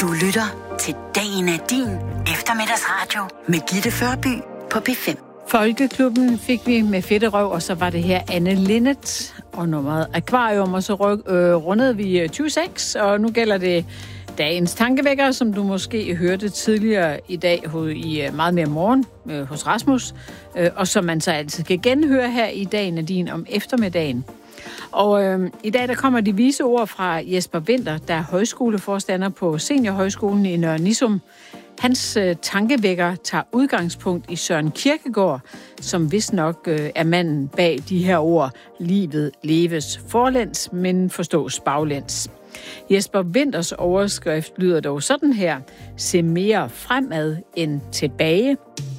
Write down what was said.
Du lytter til Dagen er din eftermiddagsradio med Gitte Førby på P5. Folkeklubben fik vi med Fedterøv, og så var det her Anne Linnet og nummeret Akvarium, og så rundede vi 26, og nu gælder det dagens tankevækker, som du måske hørte tidligere i dag i Meget mere morgen hos Rasmus, og som man så altid kan genhøre her i Dagen er din om eftermiddagen. Og i dag der kommer de vise ord fra Jesper Winther, der er højskoleforstander på Seniorhøjskolen i Nørre Nissum. Hans tankevækker tager udgangspunkt i Søren Kierkegaard, som vist nok er manden bag de her ord. Livet leves forlæns, men forstås baglæns. Jesper Winthers overskrift lyder dog sådan her: Se mere fremad end tilbage.